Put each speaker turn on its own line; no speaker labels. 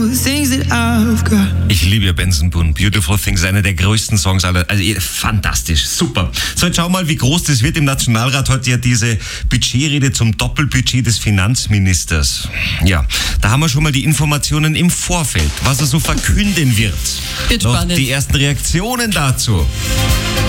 Ich liebe Benson Boone. Beautiful Things, einer der größten Songs aller. Also fantastisch, super. So, jetzt schau mal, wie groß das wird. Im Nationalrat heute ja diese Budgetrede zum Doppelbudget des Finanzministers. Ja, da haben wir schon mal die Informationen im Vorfeld, was er so verkünden wird.
Wird
noch
spannend.
die ersten Reaktionen dazu.